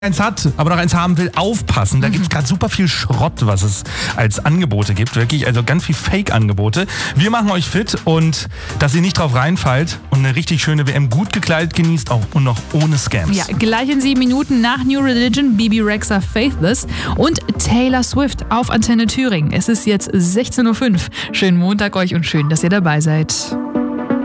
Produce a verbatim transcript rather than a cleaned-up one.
eins hat, aber noch eins haben will, aufpassen. Da gibt es gerade super viel Schrott, was es als Angebote gibt. Wirklich, also ganz viel Fake-Angebote. Wir machen euch fit und dass ihr nicht drauf reinfallt und eine richtig schöne W M gut gekleidet genießt, auch und noch ohne Scams. Ja, gleich in sieben Minuten nach New Religion, Bibi Rexha Faithless und Taylor Swift auf Antenne Thüringen. Es ist jetzt sechzehn Uhr fünf. Schönen Montag euch und schön, dass ihr dabei seid.